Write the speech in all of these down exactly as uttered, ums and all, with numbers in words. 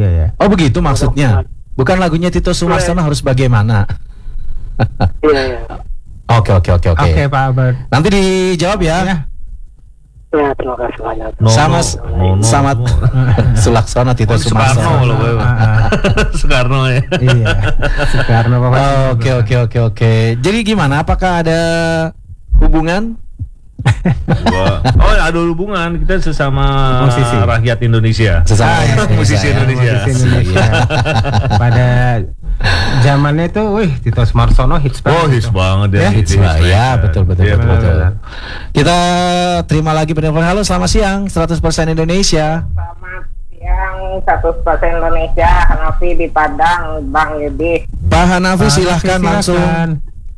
Iya ya. Oh begitu maksudnya. Bukan lagunya Tito Sumarsono harus bagaimana. Iya, iya. Oke oke oke oke. Oke Pak Albert. Nanti dijawab ya. Ya. Ya, terima kasih banyak. No, sama no, no, sama no. Sulaksono Tito Soekarno Sumarsono. loh, Pak. Soekarno ya. Iya. Soekarno Pak. Oh, Oke oke oke oke. Jadi gimana? Apakah ada hubungan? Gua- oh ada hubungan kita sesama Musisi. rakyat Indonesia. Sesama Ah, iya, Indonesia, musisi ya. Indonesia. Musisi Indonesia. Pada zamannya itu, wih, Tito Sumarsono hits banget. Oh hits itu. banget ya. Ya, hits lah. Ya, betul, betul, Iya, betul, betul. benar. Kita terima lagi penelpon. Halo, selamat siang. seratus persen Indonesia. Selamat siang, seratus persen Indonesia, Hanafi di Padang, Bang Yudi. Pak Hanafi Pak silahkan Hanafi, langsung. silakan.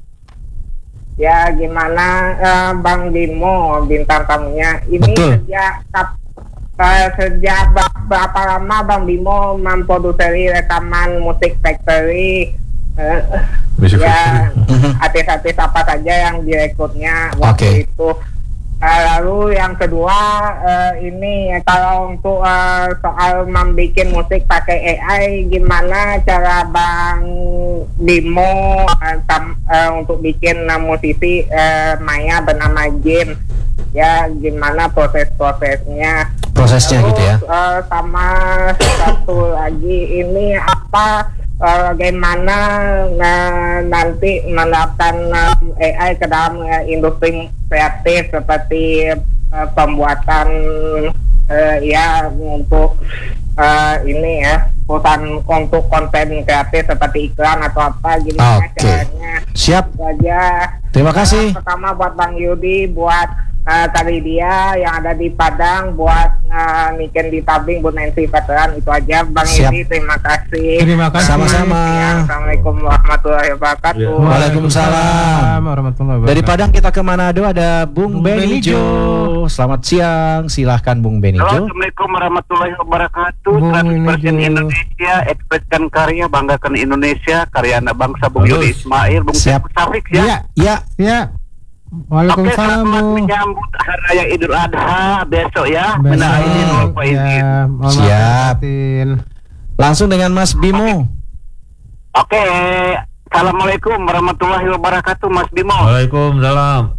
Ya, gimana eh, Bang Bimo, bintang tamunya? Ini Betul. sejak kap- eh, sejak ber- berapa lama Bang Bimo memproduksi rekaman musik factory? Eh, Music ya, artis-artis apa saja yang direkrutnya Oke. waktu itu? Eh, lalu yang kedua, eh, ini kalau untuk eh, soal membuat musik pakai A I, gimana cara Bang Bimo eh, tam- eh, untuk bikin eh, musisi eh, Maya bernama Jim? Ya, gimana proses-prosesnya? Prosesnya gitu ya. Terus, eh, sama satu lagi, ini apa? eh, bagaimana eh, nanti menerapkan eh, A I ke dalam eh, industri kreatif seperti eh, pembuatan eh, ya untuk eh, ini ya perusahaan untuk konten kreatif seperti iklan atau apa, gimana Oke. caranya? Siap. Itu aja. Terima kasih. Eh, pertama buat Bang Yudi, buat Uh, tadi dia yang ada di Padang, buat uh, Niken di Tabing, buat Nancy Veteran, itu aja Bang Siap. Yudi, terima kasih. Terima kasih. Sama-sama. Ya, Assalamualaikum warahmatullahi wabarakatuh. Ya. Waalaikumsalam. warahmatullahi wabarakatuh. Dari Padang kita ke Manado ada Bung, Bung Benijo. Benijo. Selamat siang. Silahkan Bung Halo, Benijo. Assalamualaikum warahmatullahi wabarakatuh. Bung seratus persen Benijo. Indonesia, ekspresikan karya, banggakan Indonesia, karya anak bangsa. Bung Bagus. Yudi Ismail, Bung Siap. Safik Iya, ya. Ya. ya. Oke, Waalaikumsalam, selamat Bu. menyambut Hari Raya Idul Adha besok ya. Besok. Minal aidin wal faizin. Ya, mohon maaf Siap. batin. Langsung dengan Mas Bimo. Oke, Assalamualaikum warahmatullahi wabarakatuh, Mas Bimo. Waalaikumsalam.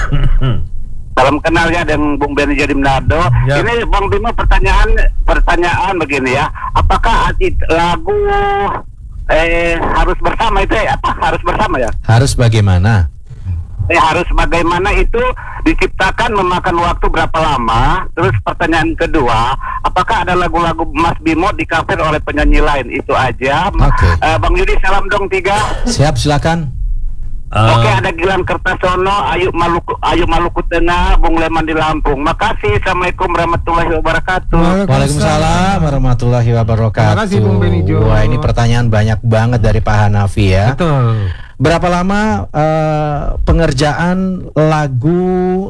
Salam kenal ya dengan Bung Benijo di Manado. Ya. Ini Bang Bimo, pertanyaan pertanyaan begini ya. Apakah it- lagu eh harus bersama itu ya? Apa harus bersama ya? Harus bagaimana? Eh, harus bagaimana itu diciptakan memakan waktu berapa lama? Terus pertanyaan kedua, apakah ada lagu-lagu Mas Bimo di cover oleh penyanyi lain? Itu aja. Oke. Eh, Bang Yudi, salam dong tiga. Siap, silakan. Oke, Eh, ada Gilang Kertasono, Ayu Maluku, Ayu Maluku Tengah, Bung Leman di Lampung. Makasih. Assalamualaikum warahmatullahi wabarakatuh. Waalaikumsalam warahmatullahi wabarakatuh. Terima kasih, Bung Benijo. Wah, ini pertanyaan banyak banget dari Pak Hanafi ya. Betul. Berapa lama eh, pengerjaan lagu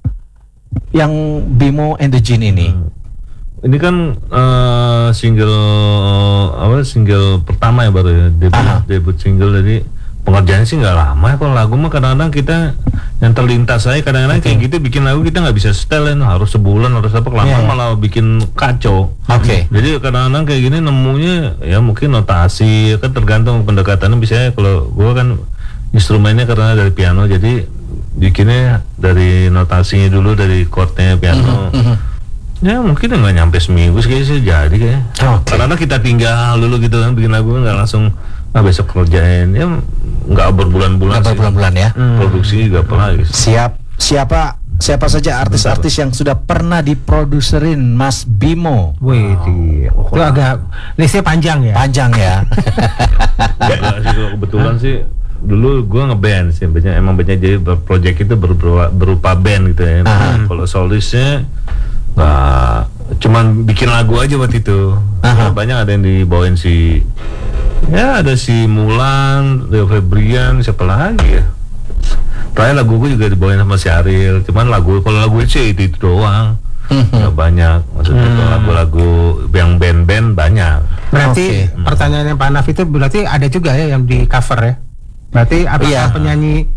yang Bimo and the Jin ini? ini kan eh, single apa single pertama ya baru ya debut, Aha. debut single, jadi pengerjaannya sih nggak lama ya. Kalau lagu mah kadang-kadang kita yang terlintas saya kadang-kadang kayak gitu bikin lagu kita nggak bisa setelin, harus sebulan harus apa, lama Iya, iya. malah bikin kacau. Oke. Jadi kadang-kadang kayak gini nemunya ya mungkin notasi, kan tergantung pendekatannya. Misalnya kalau gua kan instrumennya karena dari piano, jadi bikinnya dari notasinya dulu, dari chordnya piano. Ya mungkin nggak nyampe seminggu sih sih jadi kayak. Oke. Karena kita tinggal dulu gitu kan bikin lagu, nggak langsung ah besok kerjain, ya nggak berbulan-bulan Berapa sih. bulan-bulan ya? Produksi juga pernah gitu. Siap. Siapa siapa saja artis-artis yang sudah pernah diproduserin Mas Bimo? Wih, itu agak listnya panjang ya. Panjang ya. Enggak sih, kalau kebetulan sih dulu gue ngeband sih, banyak emang banyak, jadi project itu berupa, berupa band gitu ya. Aha. Kalau solisnya nggak, cuman bikin lagu aja waktu itu. Aha. Banyak ada yang dibawain si, ya ada si Mulan, Rio Febrian, siapa lagi ya. Terakhir lagu gue juga dibawain sama si Ariel. Cuman lagu, kalau lagu itu itu, itu doang. Nggak banyak. Maksudnya kalau lagu-lagu yang band-band banyak. Berarti Oke. pertanyaannya Pak Naf itu berarti ada juga ya yang di cover ya. Berarti apakah Iya. penyanyi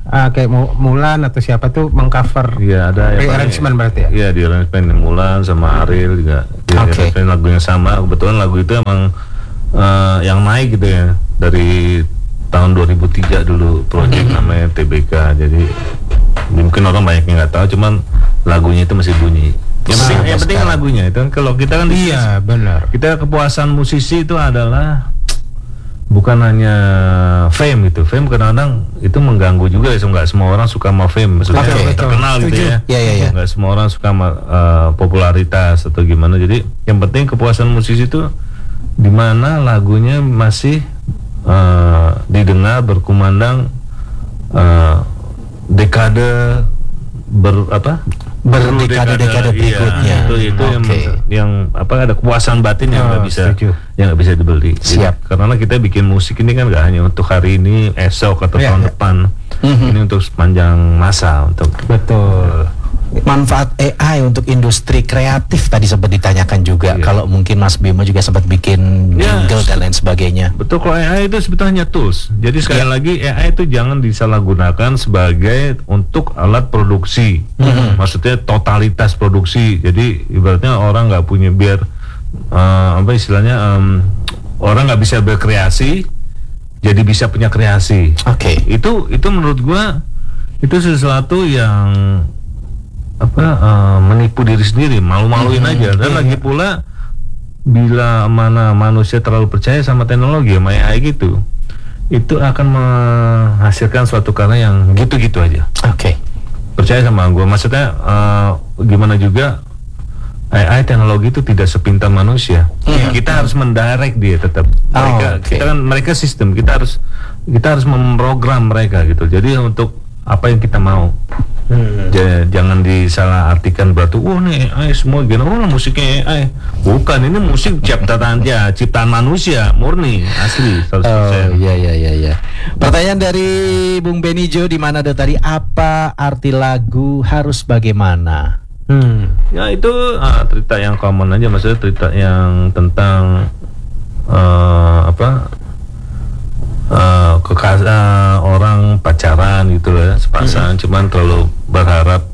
uh, kayak Mu- Mulan atau siapa tuh mengcover Iya ada ya, arrangement berarti ya? Iya di arrangement Mulan sama Ariel juga. Di Oke. arrangement lagu yang sama. Kebetulan lagu itu emang uh, yang naik gitu ya dari tahun dua ribu tiga dulu project namanya T B K. Jadi mungkin orang banyak yang nggak tahu, cuman lagunya itu masih bunyi. Yang penting, yang penting kan lagunya itu kan kalau kita kan di Iya benar. kita kepuasan musisi itu adalah bukan hanya fame gitu. Fame kadang-kadang itu mengganggu juga ya. Nggak semua orang suka sama fame, maksudnya Oke, terkenal gitu setuju. ya. Iya, iya, iya. Nggak semua orang suka sama uh, popularitas atau gimana. Jadi yang penting kepuasan musisi itu di mana lagunya masih uh, didengar, berkumandang uh, dekade ber apa? Berdekade-dekade berikutnya. Iya, itu itu yang Oke. yang apa ada kepuasan batin yang nggak Oh, bisa setuju. yang nggak bisa dibeli. Jadi, Siap. karena kita bikin musik ini kan nggak hanya untuk hari ini, esok atau Iya, tahun iya. depan. Mhm. Ini untuk sepanjang masa untuk Betul. Manfaat A I untuk industri kreatif tadi sempat ditanyakan juga. Iya. Kalau mungkin Mas Bimo juga sempat bikin Iya. jingle dan lain sebagainya. betul. Kalau A I itu sebetulnya tools. Jadi sekali Iya. lagi A I itu jangan disalahgunakan sebagai untuk alat produksi. Mhm. Maksudnya totalitas produksi. Jadi ibaratnya orang nggak punya biar eh, apa istilahnya em, orang nggak bisa berkreasi, jadi bisa punya kreasi. Oke. Itu itu menurut gua itu sesuatu yang apa eh, menipu diri sendiri, malu-maluin Hmm, aja. Dan iya, lagi iya. pula bila mana manusia terlalu percaya sama teknologi sama A I gitu, itu akan menghasilkan suatu karya yang gitu-gitu aja. Oke. Percaya sama gua, maksudnya eh, gimana juga A I teknologi itu tidak sepintar manusia. Hmm. Kita harus mendirect dia tetap. Oh, Mereka oke. kita kan mereka sistem, kita harus kita harus memprogram mereka gitu. Jadi untuk apa yang kita mau. Ja- jangan disalahartikan berarti oh nih A I semua gini, oh musiknya A I. Bukan, ini musik ciptaan ya, ciptaan manusia murni asli seratus persen. Oh iya iya iya iya. Pertanyaan dari Bung Benijo di mana ada tadi, apa arti lagu harus bagaimana? Hmm. Ya itu ah, cerita yang common aja, maksudnya cerita yang tentang eh, apa eh, kekas eh, orang pacaran gitu loh ya, sepasang, cuman terlalu berharap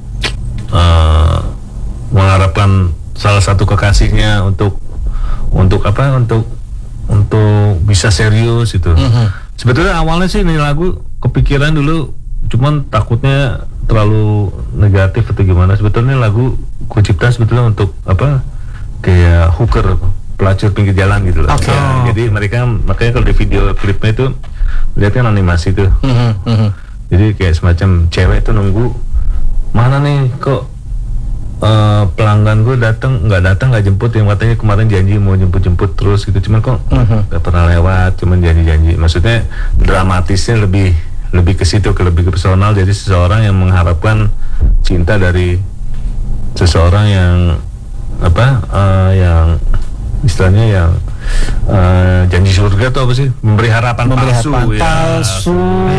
eh, mengharapkan salah satu kekasihnya untuk untuk apa untuk untuk bisa serius itu. Mhm. Sebetulnya awalnya sih ini lagu kepikiran dulu, cuman takutnya terlalu negatif atau gimana. Sebetulnya lagu kucipta sebetulnya untuk apa kayak hooker, pelacur pinggir jalan gitu loh. Oke. Ya, jadi mereka makanya kalau di video klipnya itu lihat kan animasi tuh. Mhm, mhm. Jadi kayak semacam cewek tuh nunggu mana nih kok eh, pelanggan gue datang nggak datang nggak jemput, yang katanya kemarin janji mau jemput-jemput terus gitu, cuman kok Mhm. nggak pernah lewat, cuman janji-janji. Maksudnya dramatisnya lebih lebih ke situ, ke lebih ke personal. Jadi seseorang yang mengharapkan cinta dari seseorang yang apa eh, yang istilahnya yang eh, janji surga tuh apa sih, memberi harapan Memberi palsu harapan ya. palsu.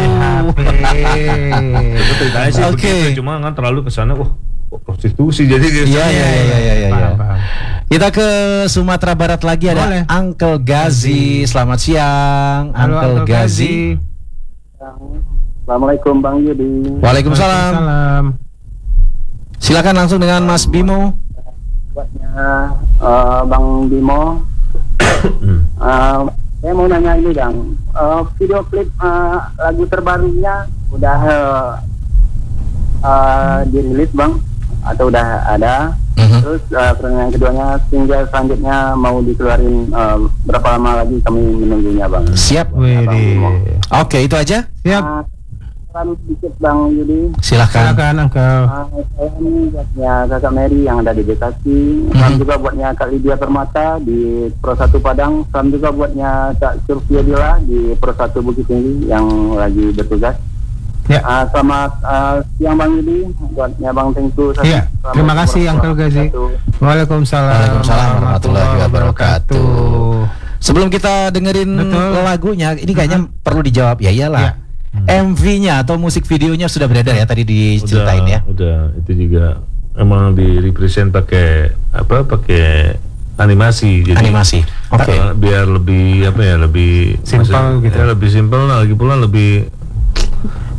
Itu ceritanya sih Oke. begitu, cuma kan terlalu kesana wah kok prostitusi jadi gitu. Iya iya iya iya iya. iya. Paham, paham. Kita ke Sumatera Barat lagi, ada Boleh. Uncle Gazi. Selamat siang, Halo, Uncle Uncle Gazi. Assalamualaikum Bang Yudi. Waalaikumsalam. Waalaikumsalam. Silakan langsung dengan Mas Bimo. Buatnya eh, Bang Bimo. Hmm. Eh, saya mau nanya ini Bang. Eh, video klip eh, lagu terbarunya udah eh, eh, dirilis Bang atau udah ada? Mhm. Terus eh, pertanyaan keduanya, single selanjutnya mau dikeluarin eh, berapa lama lagi kami menunggunya Bang? Siap. Widih. Oke, itu aja. Siap. Ah, saran sedikit Bang Yudi. Silakan. Silakan Uncle. Ah, saya ini buatnya Kakak Mary yang ada di Bekasi, salam juga buatnya Kak Lydia Permata di Pro satu Padang, salam juga buatnya Kak Surfia Dila di Pro satu Bukit Tinggi yang lagi bertugas. Ya. Ah, selamat ah, siang Bang Yudi, buatnya Bang Tengku. Iya, Selamat terima kasih Pro Uncle Gazi. satu. Waalaikumsalam. Waalaikumsalam warahmatullahi wabarakatuh. Sebelum kita dengerin Betul. lagunya, ini kayaknya perlu dijawab. Ya iyalah. Iya. M V-nya atau musik videonya sudah beredar ya tadi diceritain ya. Udah, itu juga emang di represent pakai apa? Pakai animasi. Jadi Animasi. Oke. eh, biar lebih apa ya? Lebih Simple maksudnya, gitu. ya, lebih simpel, lagi pula lebih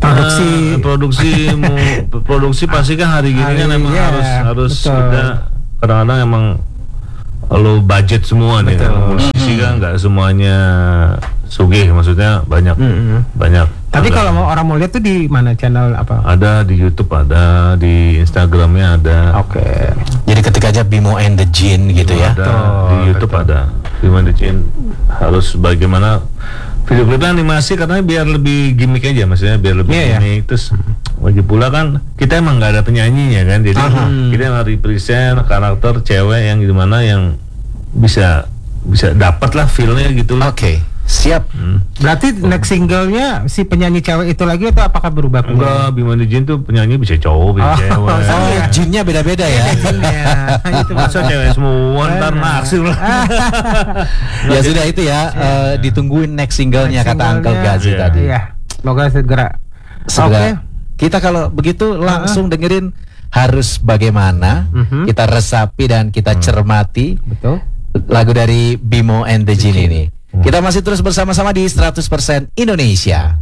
Produksi. Ah, produksi mu- produksi pasti kan hari gini kan Hari, emang iya, harus harus betul. kita kadang-kadang emang low budget semua nih kan. Betul. Musisi kan nggak semuanya sugih, maksudnya banyak Mm-mm. banyak. Tapi ada- kalau mau orang mau lihat tuh di mana channel apa? ada di YouTube, ada di Instagramnya ada. Oke. Jadi ketika aja Bimo and the Jin gitu ya. Ada Betul, di YouTube betul. ada. Gimana Cin harus bagaimana video klipnya animasi katanya biar lebih gimmick aja, maksudnya biar lebih Iya, iya. gimmick. Terus lagi pula kan kita emang nggak ada penyanyinya kan, jadi Aha. kita emang represent karakter cewek yang gimana yang bisa bisa dapat lah feelnya gitu lah. Oke, siap. Hmm. Berarti next singlenya si penyanyi cewek itu lagi atau apakah berubah penyanyi? Enggak, Bima the Jin tuh penyanyi bisa cowok, bisa Oh, cewek. Oh, iya. jinnya beda-beda ya. Ya, itu Masa cewek semua ntar naksir lah. Ya sudah itu ya, eh, ditungguin next singlenya kata Uncle Singlenya, Gazi Iya. tadi. Iya, semoga segera. Segera. Oke. Kita kalau begitu langsung dengerin harus bagaimana, Mhm. kita resapi dan kita cermati Betul. lagu dari Bimo and the Jin ini. Kita masih terus bersama-sama di seratus persen Indonesia.